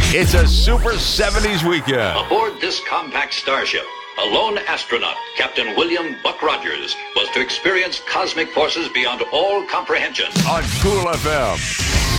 It's a Super 70s weekend. Aboard this compact starship, a lone astronaut, Captain William Buck Rogers, was to experience cosmic forces beyond all comprehension. On Cool FM.